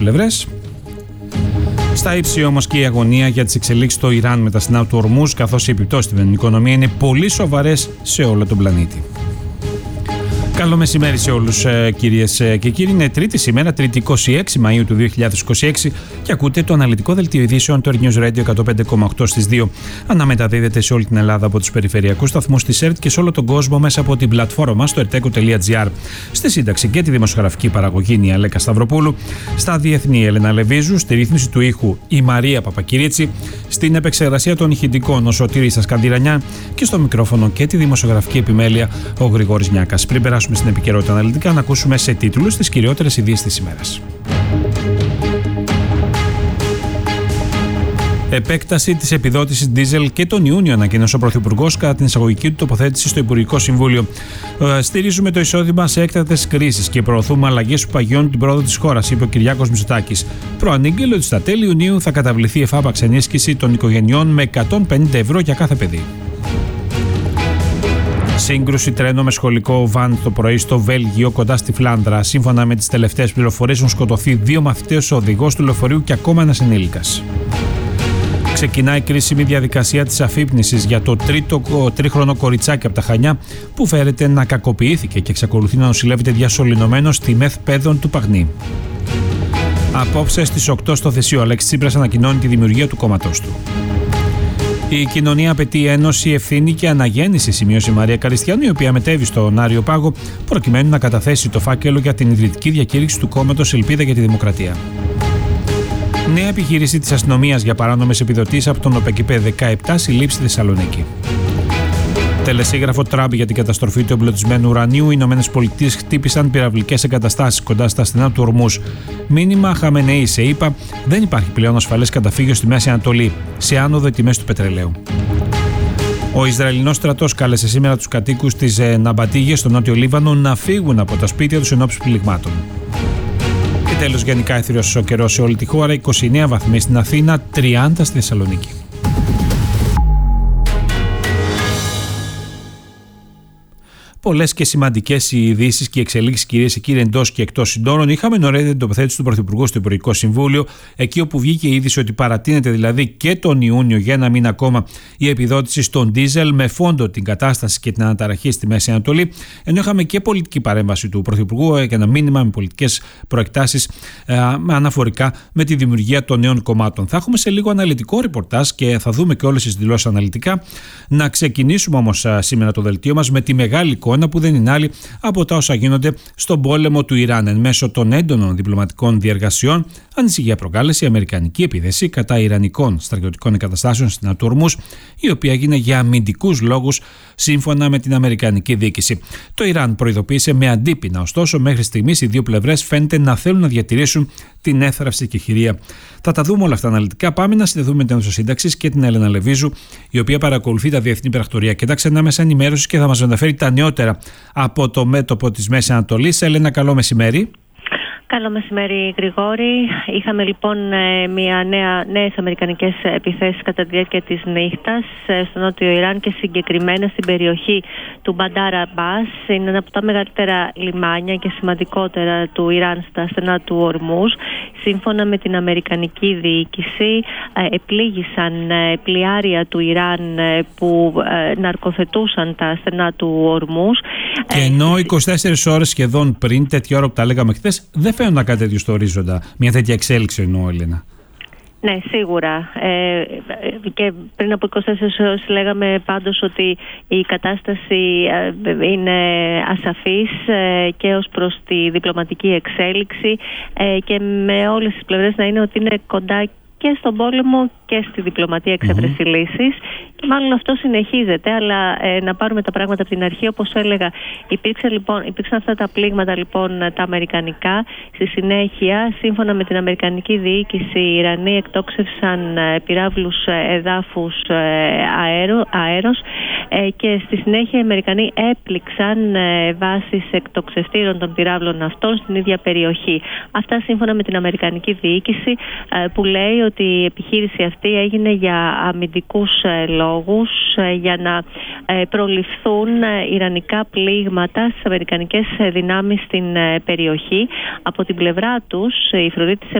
πλευρές. Στα ύψη όμως και η αγωνία για τις εξελίξεις στο Ιράν με τα στενά του Ορμούζ, καθώς οι επιπτώσεις στην οικονομία είναι πολύ σοβαρές σε όλο τον πλανήτη. Καλό μεσημέρι σε όλους, κυρίες και κύριοι. Είναι Τρίτη σήμερα, Τρίτη 26 Μαΐου του 2026 και ακούτε το αναλυτικό δελτίο ειδήσεων του News Radio 105,8 στις 2. Αναμεταδίδεται σε όλη την Ελλάδα από τους περιφερειακούς σταθμούς της ΕΡΤ και σε όλο τον κόσμο μέσα από την πλατφόρμα μας στο erteco.gr. Στη σύνταξη και τη δημοσιογραφική παραγωγή η Αλέκα Σταυροπούλου, στα διεθνή η Έλενα Λεβίζου, στη ρύθμιση του ήχου η Μαρία Παπακυρίτσι, στην επεξεργασία των ηχητικών ο Σωτήρης Ασκαντηρανιά και στο μικρόφωνο και τη δημοσιογραφική επιμέλεια ο Γρηγόρης Νιάκας. Πριν περάσουμε στην επικαιρότητα αναλυτικά, να ακούσουμε σε τίτλους τις κυριότερες ειδήσεις της ημέρας. Επέκταση της επιδότησης ντίζελ και τον Ιούνιο, ανακοίνωσε ο Πρωθυπουργός κατά την εισαγωγική του τοποθέτηση στο Υπουργικό Συμβούλιο. Στηρίζουμε το εισόδημα σε έκτακτες κρίσεις και προωθούμε αλλαγές που παγιώνουν την πρόοδο της χώρας, είπε ο Κυριάκος Μητσοτάκης. Προανήγγειλε ότι στα τέλη Ιουνίου θα καταβληθεί εφάπαξ ενίσχυση των οικογενειών με 150 ευρώ για κάθε παιδί. Σύγκρουση τρένο με σχολικό βαν το πρωί στο Βέλγιο κοντά στη Φλάνδρα. Σύμφωνα με τις τελευταίες πληροφορίες, έχουν σκοτωθεί 2 μαθητές, ο οδηγός του λεωφορείου και ακόμα ένας ενήλικας. Ξεκινάει η κρίσιμη διαδικασία της αφύπνισης για το τρίχρονο κοριτσάκι από τα Χανιά που φέρεται να κακοποιήθηκε και εξακολουθεί να νοσηλεύεται διασωληνωμένο στη ΜΕΘ Πέδων του Παγνή. Απόψε στις 8 στο Θεσίο, ο Αλέξης Τσίπρας ανακοινώνει τη δημιουργία του κόμματός του. Η κοινωνία απαιτεί ένωση, ευθύνη και αναγέννηση, σημείωσε η Μαρία Καριστιανού, η οποία μετέβη στον Άριο Πάγο προκειμένου να καταθέσει το φάκελο για την ιδρυτική διακήρυξη του κόμματος Ελπίδα για τη Δημοκρατία. Νέα επιχείρηση της αστυνομίας για παράνομες επιδοτήσεις από τον ΟΠΕΚΙΠΕ, 17 συλλήψεις στη Θεσσαλονίκη. Τελεσίγραφο Τραμπ για την καταστροφή του εμπλουτισμένου ουρανίου. Οι ΗΠΑ χτύπησαν πυραυλικές εγκαταστάσεις κοντά στα στενά του Ορμούζ. Μήνυμα Χαμενεή σε ΗΠΑ: δεν υπάρχει πλέον ασφαλές καταφύγιο στη Μέση Ανατολή. Σε άνοδο οι τιμές του πετρελαίου. Ο Ισραηλινός στρατός κάλεσε σήμερα τους κατοίκους της Ναμπατίγες στο νότιο Λίβανο να φύγουν από τα σπίτια τους ενόψει πληγμάτων. Και τέλος, γενικά έθριος ο καιρός σε όλη τη χώρα. 29 βαθμοί στην Αθήνα, 30 στη Θεσσαλονίκη. Πολλές και σημαντικές οι ειδήσεις και οι εξελίξεις, κυρίες και κύριοι, εντός και εκτός συντόρων. Είχαμε νωρίτερα την τοποθέτηση του Πρωθυπουργού στο Υπουργικό Συμβούλιο, εκεί όπου βγήκε η είδηση ότι παρατείνεται δηλαδή και τον Ιούνιο για ένα μήνα ακόμα η επιδότηση στον ντίζελ, με φόντο την κατάσταση και την αναταραχή στη Μέση Ανατολή. Ενώ είχαμε και πολιτική παρέμβαση του Πρωθυπουργού και ένα μήνυμα με πολιτικές προεκτάσεις αναφορικά με τη δημιουργία των νέων κομμάτων. Θα έχουμε σε λίγο αναλυτικό ρεπορτάζ και θα δούμε και όλες τις δηλώσεις αναλυτικά. Να ξεκινήσουμε όμως σήμερα το δελτίο μας με τη μεγάλη εικόνα που δεν είναι άλλη από τα όσα γίνονται στον πόλεμο του Ιράν. Εν μέσω των έντονων διπλωματικών διεργασιών, ανησυχία προκάλεσε η αμερικανική επίθεση κατά ιρανικών στρατιωτικών εγκαταστάσεων στην Ορμούζ, η οποία έγινε για αμυντικούς λόγους, σύμφωνα με την αμερικανική διοίκηση. Το Ιράν προειδοποίησε με αντίπεινα, ωστόσο, μέχρι στιγμής οι δύο πλευρές φαίνεται να θέλουν να διατηρήσουν την έθραυση και χειρία. Θα τα δούμε όλα αυτά αναλυτικά. Πάμε να συνδεθούμε με την Ένωση Σύνταξης και την Έλενα Λεβίζου, η οποία παρακολουθεί τα διεθνή πρακτορία και τα ξενά μέσα ενημέρωσης και θα μας μεταφέρει τα νεότερα από το μέτωπο της Μέσης Ανατολής. Έλενα, καλό μεσημέρι. Καλό μεσημέρι, Γρηγόρη. Είχαμε λοιπόν νέες αμερικανικές επιθέσεις κατά τη διάρκεια της νύχτας στο νότιο Ιράν και συγκεκριμένα στην περιοχή του Μπαντάρ Αμπάς. Είναι ένα από τα μεγαλύτερα λιμάνια και σημαντικότερα του Ιράν στα στενά του Ορμούζ. Σύμφωνα με την αμερικανική διοίκηση, επλήγησαν πλοιάρια του Ιράν που ναρκοθετούσαν τα στενά του Ορμούζ. Και ενώ 24 ώρες σχεδόν πριν, τέτοια ώρα που τα λέγαμε χθες, δεν φαίνονταν κάτι τέτοιο στο ορίζοντα. Μια τέτοια εξέλιξη εννοώ, Έλενα. Ναι, σίγουρα. Και πριν από 24 ώρες λέγαμε πάντως ότι η κατάσταση είναι ασαφής και ως προς τη διπλωματική εξέλιξη και με όλες τις πλευρές να είναι ότι είναι κοντά και στον πόλεμο και στη διπλωματία εξέβρεση λύσης. Και μάλλον αυτό συνεχίζεται, αλλά να πάρουμε τα πράγματα από την αρχή. Όπως έλεγα, υπήρξαν αυτά τα πλήγματα λοιπόν τα αμερικανικά. Στη συνέχεια, σύμφωνα με την αμερικανική διοίκηση, οι Ιρανοί εκτόξευσαν πυράβλους εδάφους αέρος και στη συνέχεια οι Αμερικανοί έπληξαν βάσεις εκτοξευτήρων των πυράβλων αυτών στην ίδια περιοχή. Αυτά σύμφωνα με την αμερικανική διοίκηση, που λέει ότι η επιχείρηση αυτή έγινε για αμυντικούς λόγους, για να προληφθούν ιρανικά πλήγματα στις αμερικανικές δυνάμεις στην περιοχή. Από την πλευρά τους, η φρουρή της